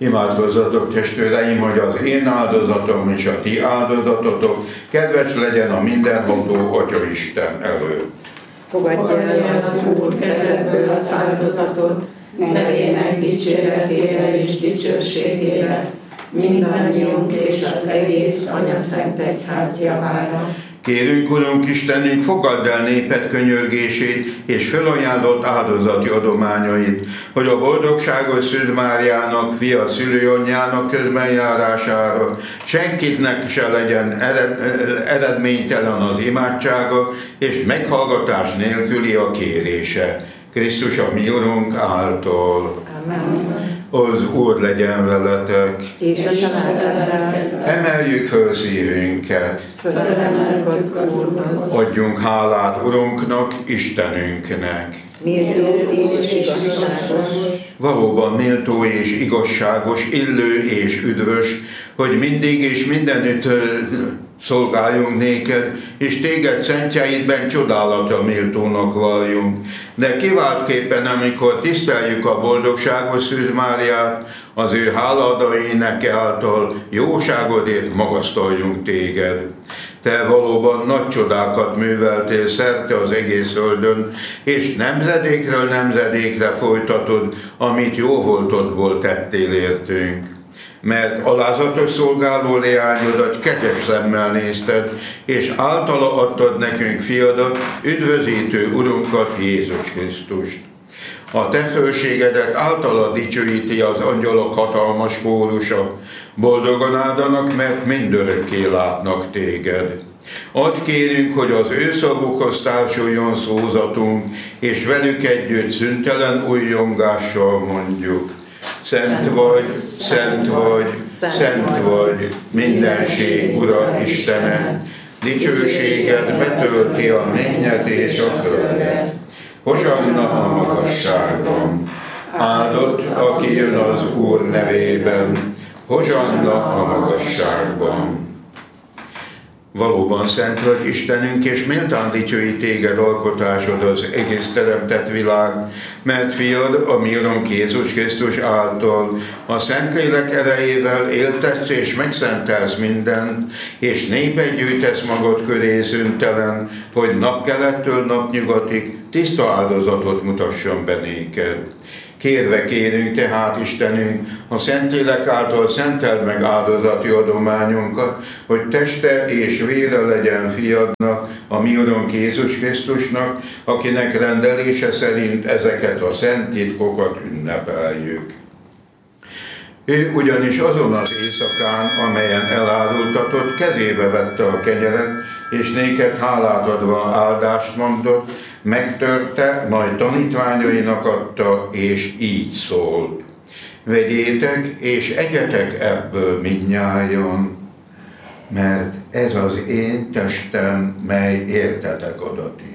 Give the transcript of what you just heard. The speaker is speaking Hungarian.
Imádkozzatok, testvéreim, hogy az én áldozatom és a ti áldozatotok kedves legyen a mindenható Atyaisten előtt. Fogadja el az Úr kezedből az áldozatot, nevének dicséretére és dicsőségére, mindannyiunk és az egész Anyaszent Egyház javára. Kérünk, Urunk Istenünk, fogadd el néped könyörgését és felajánlott áldozati adományait, hogy a boldogságos Szűz Máriának, fia szülőanyjának közbenjárására senkitnek se legyen eredménytelen az imádsága, és meghallgatás nélküli a kérése. Krisztus a mi Urunk által. Amen. Az Úr legyen veletek. És a családoddal. Emeljük föl szívünket. Fölemeltük az Úrhoz. Adjunk hálát Urunknak, Istenünknek. Méltó és igazságos. Valóban méltó és igazságos, illő és üdvös, hogy mindig és mindenütt szolgáljunk néked, és téged szentjeidben csodálatra méltónak valljunk. De kiváltképpen, amikor tiszteljük a boldogságos Szűz Máriát, az ő hálaadai neki által jóságodért magasztaljunk téged. Te valóban nagy csodákat műveltél szerte az egész földön, és nemzedékről nemzedékre folytatod, amit jó voltodból tettél értünk. Mert alázatos szolgáló leányodat kegyes szemmel nézted, és általa adtad nekünk fiadat, üdvözítő Urunkat, Jézus Krisztust. A te fölségedet általa dicsőíti az angyalok hatalmas kórusa. Boldogan áldanak, mert mindörökké látnak téged. Add kérünk, hogy az ő szavukhoz társuljon szózatunk, és velük együtt szüntelen újjongással mondjuk. Szent vagy, szent vagy, szent vagy, mindenség Ura Istene, dicsőséged betölti a mennyet és a földet. Hosanna a magasságban, áldott, aki jön az Úr nevében, hosanna a magasságban. Valóban szent vagy Istenünk, és méltán dicsőít téged alkotásod az egész teremtett világ, mert fiad, a mi Urunk Jézus Krisztus által a Szentlélek erejével éltetsz és megszentelsz mindent, és népet gyűjtesz magad köré szüntelen, hogy napkelettől napnyugatig tiszta áldozatot mutasson be néked. Kérve kérünk tehát, Istenünk, a Szentlélek által szenteld meg áldozati adományunkat, hogy teste és vére legyen fiadnak, a mi Urunk Jézus Krisztusnak, akinek rendelése szerint ezeket a szent titkokat ünnepeljük. Ő ugyanis azon az éjszakán, amelyen elárultatott, kezébe vette a kenyeret, és néked hálát adva áldást mondott, megtörte, majd tanítványainak adta, és így szólt. Vegyétek, és egyetek ebből mindnyájan, mert ez az én testem, mely értetek adatik.